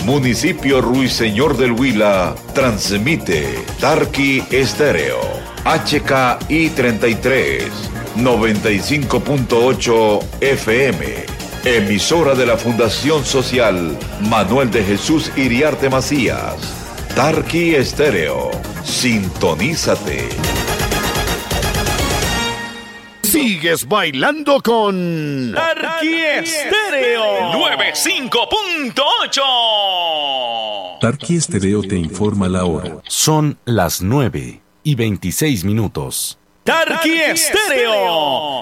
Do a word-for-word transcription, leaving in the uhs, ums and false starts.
Municipio Ruiseñor del Huila, transmite Tarqui Estéreo, H K I treinta y tres, noventa y cinco punto ocho F M, emisora de la Fundación Social Manuel de Jesús Iriarte Macías. Tarqui Estéreo, sintonízate. Sigues bailando con Tarqui Estéreo noventa y cinco punto ocho. Tarqui Estéreo te informa la hora. Son las nueve y veintiséis minutos. Tarqui Estéreo